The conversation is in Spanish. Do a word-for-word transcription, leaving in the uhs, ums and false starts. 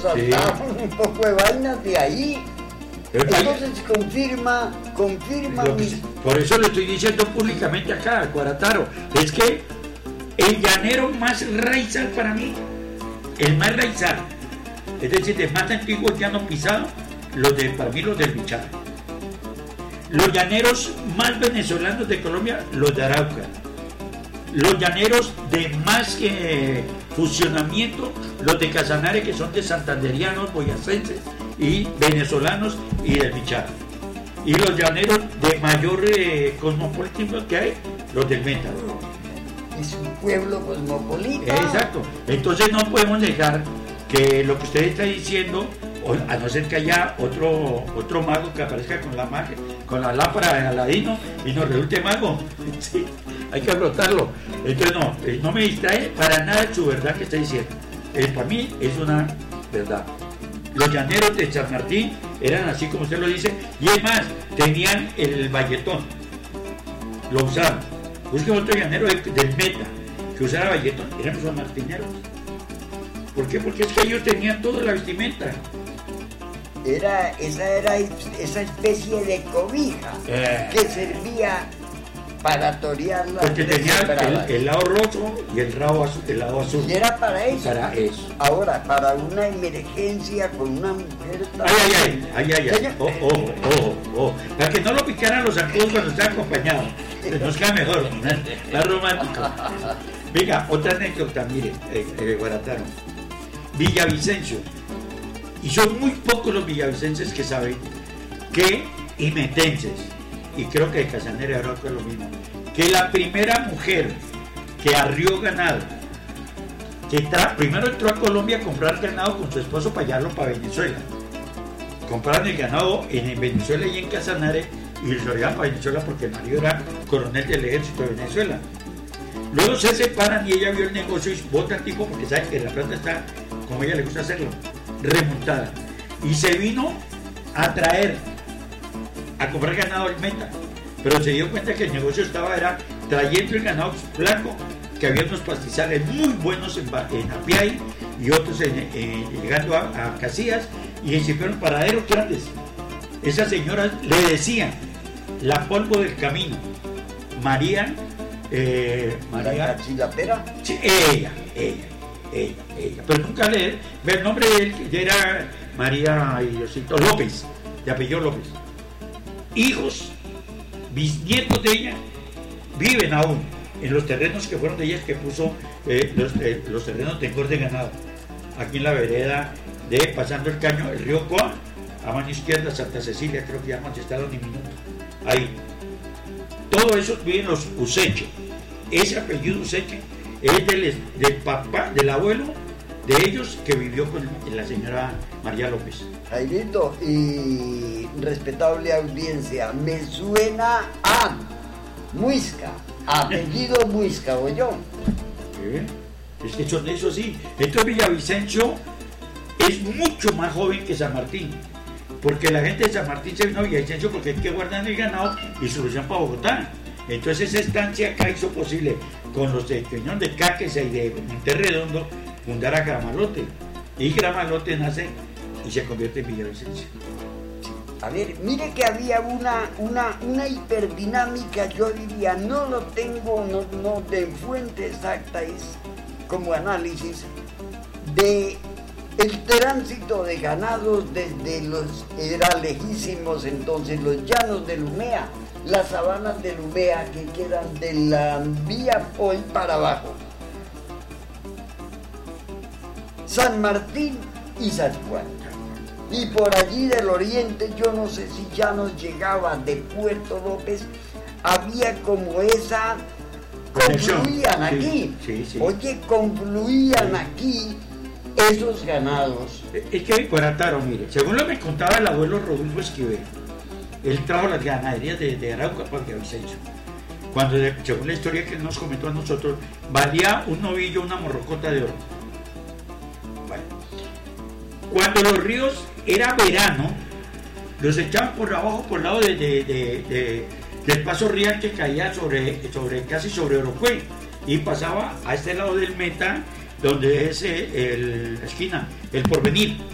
saltaban sí. un poco de vainas de ahí. Entonces confirma, confirma que, mis... Por eso le estoy diciendo públicamente acá, a Guarataro, es que el llanero más raizal para mí, el más raizal, es decir, de más antiguo llano pisado, los de, para mí los del Bichara. Los llaneros más venezolanos de Colombia, los de Arauca. Los llaneros de más eh, fusionamiento, los de Casanare, que son de santanderianos, boyacenses y venezolanos y del Bichara. Y los llaneros de mayor eh, cosmopolitismo que hay, los del Meta. Es un pueblo cosmopolita. Exacto. Entonces no podemos dejar que lo que usted está diciendo, a no ser que haya otro otro mago que aparezca con la magia, con la lámpara de Aladino y nos resulte mago. Sí, hay que brotarlo. Entonces no, no me distrae para nada su verdad que está diciendo. Eh, para mí es una verdad. Los llaneros de San Martín eran así como usted lo dice, y es más, tenían el valletón, lo usaban. Busque otro llanero del, del Meta que usara valletón, eran los martineros. ¿Por qué? Porque es que ellos tenían toda la vestimenta. Era, esa era esa especie de cobija eh. que servía para torear la porque tenía el, el lado rojo y el, rabo azul, el lado azul. Y era para eso. Para eso. Ahora, para una emergencia con una mujer... Ay, ay, ay, ay, ay, ay. Oh, oh, oh, oh. Para que no lo picaran los zancudos cuando está acompañado. Nos queda mejor, más romántico. Venga, otra anécdota, mire, eh, eh, Guarataro. Villavicencio. Y son muy pocos los villavicenses que saben que, y metenses, y creo que de Casanare ahora es lo mismo, que la primera mujer que arrió ganado, que tra- primero entró a Colombia a comprar ganado con su esposo para llevarlo para Venezuela. Compraron el ganado en, en Venezuela y en Casanare y lo llevaban para Venezuela porque el marido era coronel del ejército de Venezuela. Luego se separan y ella vio el negocio y bota al tipo porque sabe que la plata está, como a ella le gusta hacerlo, remontada. Y se vino a traer, a comprar ganado al Meta. Pero se dio cuenta que el negocio estaba era trayendo el ganado blanco, que había unos pastizales muy buenos en, en Apiay y otros en, en, llegando a, a Casillas y se fueron paraderos grandes. Esas señoras le decían la polvo del camino. María, eh, María, ¿Chilapera? Sí, ella, ella, ella, ella. Pero nunca leer, el nombre de él que era María y Diosito López, de apellido López. Hijos, bisnietos de ella, viven aún en los terrenos que fueron de ellas que puso eh, los, eh, los terrenos de engorde ganado. Aquí en la vereda de pasando el caño, el río Coa, a mano izquierda, Santa Cecilia, creo que ya no se está ni minuto. Ahí. Todo eso viven los Useche. Ese apellido Useche es del, del papá, del abuelo de ellos que vivió con la señora María López. Jairito y respetable audiencia, me suena a Muisca, apellido Muisca, ¿o yo? ¿Eh? Es que son eso sí. Entonces Villavicencio es mucho más joven que San Martín, porque la gente de San Martín se vino a Villavicencio porque hay que guardar el ganado y se lo llevan para Bogotá. Entonces esa estancia acá hizo posible con los de Peñón de Caques y de Monterredondo fundar a Gramalote, y Gramalote nace y se convierte en Villavicencio. A ver, mire que había una, una, una hiperdinámica, yo diría, no lo tengo no, no de fuente exacta, es como análisis de el tránsito de ganados desde los, era lejísimos entonces, los llanos de Lumea, las sabanas de Lumea que quedan de la vía Pol para abajo, San Martín y San Juan. Y por allí del oriente, yo no sé si ya nos llegaba de Puerto López, había como esa, confluían aquí, sí, sí, sí. Oye, confluían sí. aquí esos ganados. Es que Guarataro, mire, según lo que contaba el abuelo Rodolfo Esquivel, él trajo las ganaderías de, de Arauca para Villavicencio. Cuando, según la historia que nos comentó a nosotros, valía un novillo una morrocota de oro. Bueno, cuando los ríos era verano, los echaban por abajo, por el lado de, de, de, de, del paso Rial que caía sobre, sobre, casi sobre Orocue, y pasaba a este lado del Meta, donde es el, la esquina, el Porvenir.